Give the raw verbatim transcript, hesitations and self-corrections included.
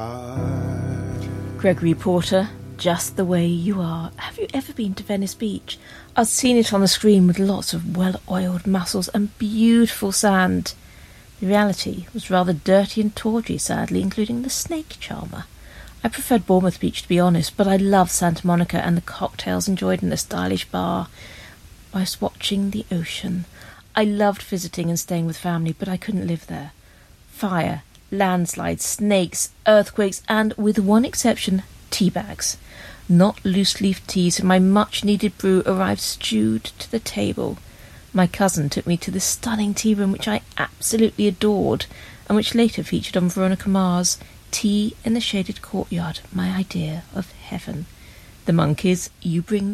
Gregory Porter, Just the Way You Are. Have you ever been to Venice Beach? I've seen it on the screen with lots of well-oiled muscles and beautiful sand. The reality was rather dirty and tawdry, sadly, including the snake charmer. I preferred Bournemouth Beach, to be honest, but I loved Santa Monica and the cocktails enjoyed in the stylish bar whilst watching the ocean. I loved visiting and staying with family, but I couldn't live there. Fire, landslides, snakes, earthquakes, and, with one exception, tea bags. Not loose-leaf teas, and my much-needed brew arrived stewed to the table. My cousin took me to this stunning tea room which I absolutely adored, and which later featured on Veronica Mars. Tea in the shaded courtyard, my idea of heaven. The Monkees, You Bring